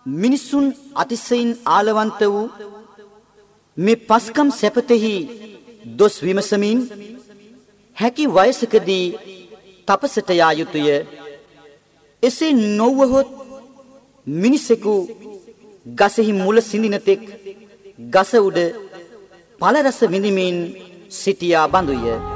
මිනිසුන් අතිශයින් ආලවන්ත වූ මේ පස්කම් සැපතෙහි දොස් විමසමින් හැකි වයසකදී තපසට යා යුතුය. එසේ නොවහොත් මිනිසෙකු ගසෙහි මුල සිඳින තෙක් ගස උඩ ඵල රස විඳිමින් සිටියා බඳුය.